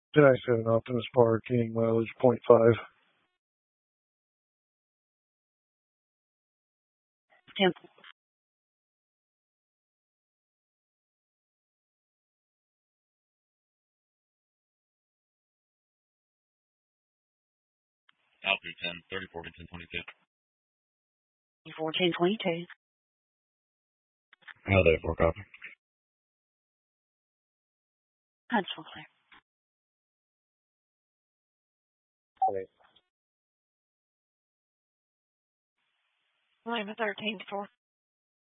1097 Optimus Park, gaining mileage .5. 10. Altitude 10, 34, 1022. 34, 1022. How they for copy? Huntsville clear. 20. Lima 13 4.